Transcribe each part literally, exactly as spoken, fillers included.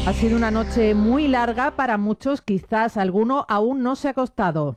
Ha sido una noche muy larga para muchos, quizás alguno aún no se ha acostado.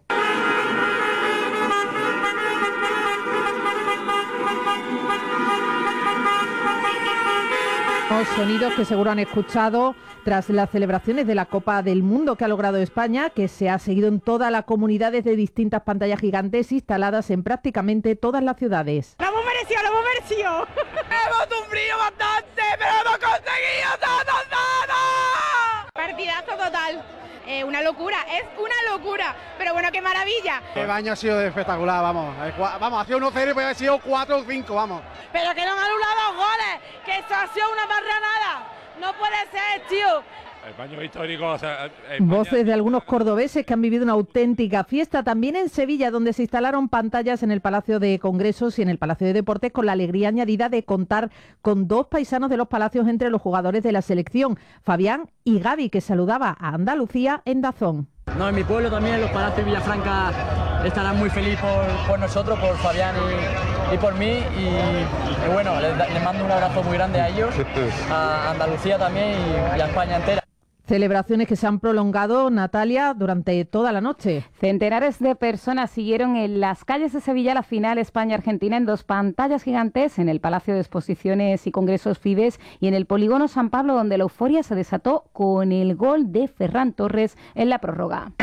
Los sonidos que seguro han escuchado tras las celebraciones de la Copa del Mundo que ha logrado España, que se ha seguido en toda la comunidad desde distintas pantallas gigantes instaladas en prácticamente todas las ciudades. ¡Lo hemos merecido, lo hemos merecido! ¡Hemos sufrido bastante, pero hemos conseguido todo, todo! Partidazo total. Eh, una locura, es una locura, pero bueno, qué maravilla. El baño ha sido espectacular, vamos, vamos, ha sido uno cero y puede haber sido cuatro o cinco, vamos. Pero que no han anulado goles, que eso ha sido una barranada, no puede ser, tío. El baño histórico, o sea, España... Voces de algunos cordobeses que han vivido una auténtica fiesta, también en Sevilla, donde se instalaron pantallas en el Palacio de Congresos y en el Palacio de Deportes, con la alegría añadida de contar con dos paisanos de los palacios entre los jugadores de la selección, Fabián y Gavi, que saludaba a Andalucía en Dazón. No, en mi pueblo también, los palacios de Villafranca estarán muy felices por, por nosotros, por Fabián y, y por mí, y, y bueno, les, les mando un abrazo muy grande a ellos, a Andalucía también y, y a España entera. Celebraciones que se han prolongado, Natalia, durante toda la noche. Centenares de personas siguieron en las calles de Sevilla la final España-Argentina en dos pantallas gigantes, en el Palacio de Exposiciones y Congresos Fides y en el Polígono San Pablo, donde la euforia se desató con el gol de Ferran Torres en la prórroga.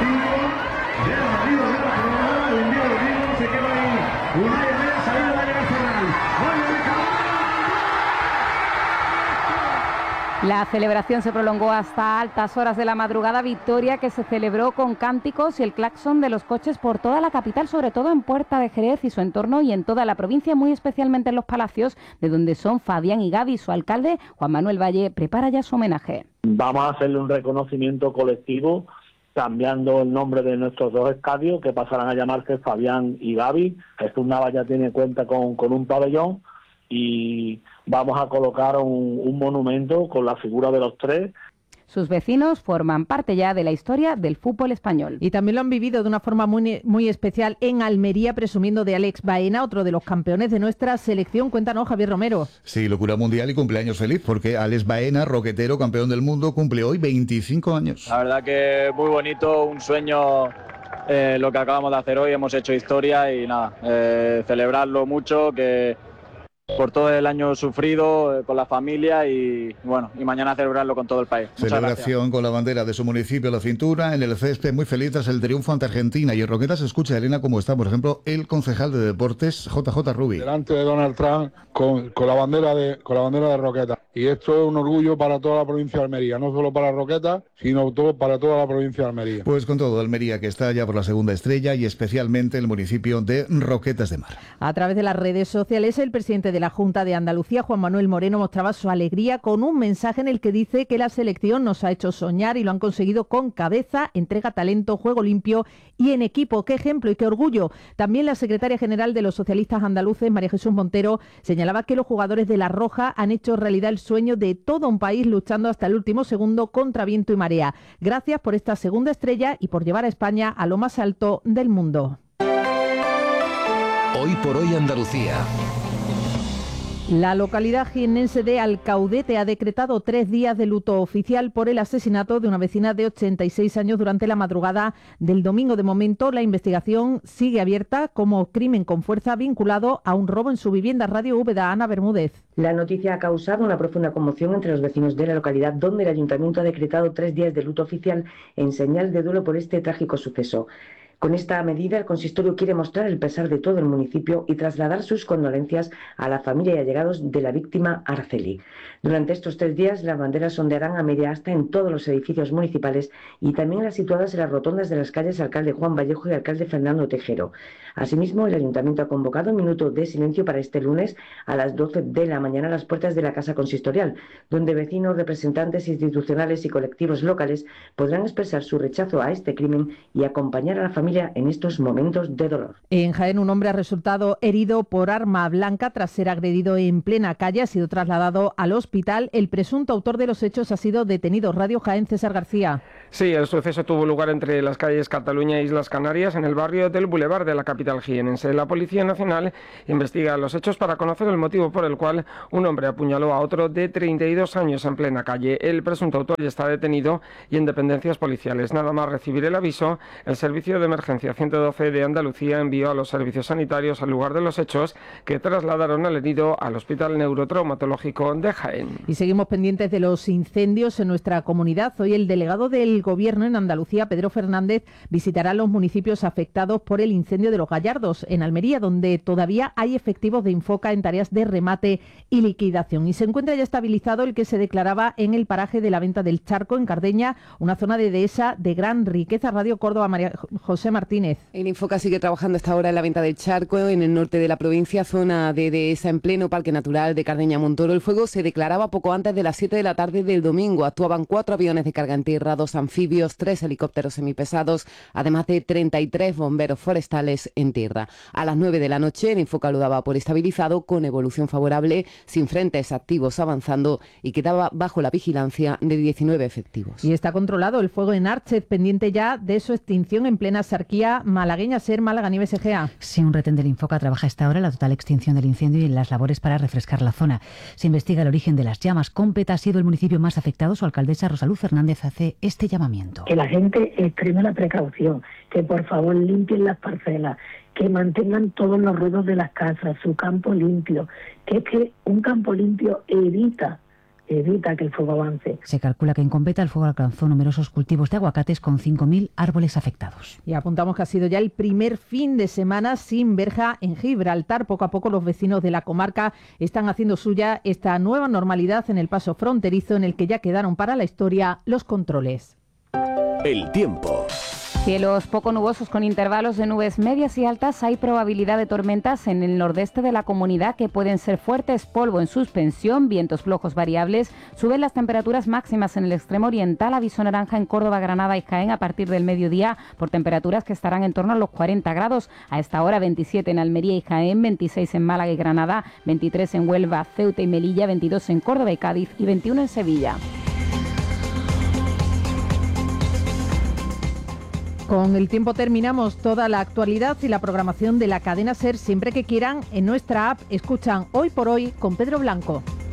La celebración se prolongó hasta altas horas de la madrugada, victoria que se celebró con cánticos y el claxon de los coches por toda la capital, sobre todo en Puerta de Jerez y su entorno y en toda la provincia, muy especialmente en los palacios, de donde son Fabián y Gavi. Su alcalde, Juan Manuel Valle, prepara ya su homenaje. Vamos a hacerle un reconocimiento colectivo, cambiando el nombre de nuestros dos estadios, que pasarán a llamarse Fabián y Gavi. Jesús Navas ya tiene cuenta con, con un pabellón, y vamos a colocar un, un monumento con la figura de los tres. Sus vecinos forman parte ya de la historia del fútbol español. Y también lo han vivido de una forma muy, muy especial en Almería, presumiendo de Alex Baena, otro de los campeones de nuestra selección. Cuéntanos, Javier Romero. Sí, locura mundial y cumpleaños feliz, porque Alex Baena, roquetero, campeón del mundo, cumple hoy veinticinco años. La verdad que muy bonito, un sueño eh, lo que acabamos de hacer hoy, hemos hecho historia y nada, eh, celebrarlo mucho, que por todo el año sufrido, eh, con la familia y bueno, y mañana celebrarlo con todo el país. Muchas Celebración gracias. con la bandera de su municipio, la cintura, en el césped, muy feliz tras el triunfo ante Argentina. Y en Roquetas se escucha, Elena, cómo está, por ejemplo, el concejal de Deportes, J J Rubi. Delante de Donald Trump con, con la bandera de con la bandera de Roquetas. Y esto es un orgullo para toda la provincia de Almería, no solo para Roquetas, sino todo, para toda la provincia de Almería. Pues con todo, Almería, que está ya por la segunda estrella, y especialmente el municipio de Roquetas de Mar. A través de las redes sociales, el presidente de la Junta de Andalucía, Juan Manuel Moreno, mostraba su alegría con un mensaje en el que dice que la selección nos ha hecho soñar y lo han conseguido con cabeza, entrega, talento, juego limpio y en equipo. ¡Qué ejemplo y qué orgullo! También la secretaria general de los socialistas andaluces, María Jesús Montero, señalaba que los jugadores de La Roja han hecho realidad el sueño de todo un país, luchando hasta el último segundo contra viento y marea. Gracias por esta segunda estrella y por llevar a España a lo más alto del mundo. Hoy por hoy Andalucía. La localidad jiennense de Alcaudete ha decretado tres días de luto oficial por el asesinato de una vecina de ochenta y seis años durante la madrugada del domingo. De momento, la investigación sigue abierta como crimen con fuerza vinculado a un robo en su vivienda. Radio Úbeda, Ana Bermúdez. La noticia ha causado una profunda conmoción entre los vecinos de la localidad, donde el ayuntamiento ha decretado tres días de luto oficial en señal de duelo por este trágico suceso. Con esta medida, el consistorio quiere mostrar el pesar de todo el municipio y trasladar sus condolencias a la familia y allegados de la víctima Arceli. Durante estos tres días, las banderas ondearán a media asta en todos los edificios municipales y también las situadas en las rotondas de las calles Alcalde Juan Vallejo y Alcalde Fernando Tejero. Asimismo, el ayuntamiento ha convocado un minuto de silencio para este lunes a las doce de la mañana a las puertas de la Casa Consistorial, donde vecinos, representantes institucionales y colectivos locales podrán expresar su rechazo a este crimen y acompañar a la familia en estos momentos de dolor. En Jaén, un hombre ha resultado herido por arma blanca tras ser agredido en plena calle. Ha sido trasladado al hospital. El presunto autor de los hechos ha sido detenido. Radio Jaén, César García. Sí, el suceso tuvo lugar entre las calles Cataluña e Islas Canarias, en el barrio del Boulevard de la capital jienense. La Policía Nacional investiga los hechos para conocer el motivo por el cual un hombre apuñaló a otro de treinta y dos años en plena calle. El presunto autor ya está detenido y en dependencias policiales. Nada más recibir el aviso, el Servicio de Emergencia ciento doce de Andalucía envió a los servicios sanitarios al lugar de los hechos, que trasladaron al herido al Hospital Neurotraumatológico de Jaén. Y seguimos pendientes de los incendios en nuestra comunidad. Hoy el delegado del Gobierno en Andalucía, Pedro Fernández, visitará los municipios afectados por el incendio de Los Gallardos, en Almería, donde todavía hay efectivos de Infoca en tareas de remate y liquidación. Y se encuentra ya estabilizado el que se declaraba en el paraje de la Venta del Charco, en Cardeña, una zona de dehesa de gran riqueza. Radio Córdoba, María José Martínez. El Infoca sigue trabajando esta hora en la Venta del Charco, en el norte de la provincia, zona de dehesa en pleno Parque Natural de Cardeña-Montoro. El fuego se declaraba poco antes de las siete de la tarde del domingo. Actuaban cuatro aviones de carga en tierra, dos anfibios, tres helicópteros semipesados, además de treinta y tres bomberos forestales en tierra. A las nueve de la noche el Infoca lo daba por estabilizado, con evolución favorable, sin frentes activos avanzando, y quedaba bajo la vigilancia de diecinueve efectivos. Y está controlado el fuego en Árchez, pendiente ya de su extinción en plena Sarquía malagueña. Ser Málaga, Nieves Egea. Sí, un retén del Infoca trabaja a esta hora en la total extinción del incendio y en las labores para refrescar la zona. Se investiga el origen de las llamas. Competa ha sido el municipio más afectado. Su alcaldesa Rosalú Fernández hace este llamamiento. Que la gente extreme la precaución, que por favor limpien las parcelas, que mantengan todos los ruedos de las casas, su campo limpio, que es que un campo limpio evita evita que el fuego avance. Se calcula que en Competa el fuego alcanzó numerosos cultivos de aguacates con cinco mil árboles afectados. Y apuntamos que ha sido ya el primer fin de semana sin verja en Gibraltar. Poco a poco los vecinos de la comarca están haciendo suya esta nueva normalidad en el paso fronterizo, en el que ya quedaron para la historia los controles. El tiempo. Cielos poco nubosos con intervalos de nubes medias y altas. Hay probabilidad de tormentas en el nordeste de la comunidad que pueden ser fuertes, polvo en suspensión, vientos flojos variables. Suben las temperaturas máximas en el extremo oriental. Aviso naranja en Córdoba, Granada y Jaén a partir del mediodía por temperaturas que estarán en torno a los cuarenta grados. A esta hora veintisiete en Almería y Jaén, veintiséis en Málaga y Granada, veintitrés en Huelva, Ceuta y Melilla, veintidós en Córdoba y Cádiz y veintiuno en Sevilla. Con el tiempo terminamos. Toda la actualidad y la programación de la cadena SER, siempre que quieran, en nuestra app. Escuchan Hoy por Hoy con Pedro Blanco.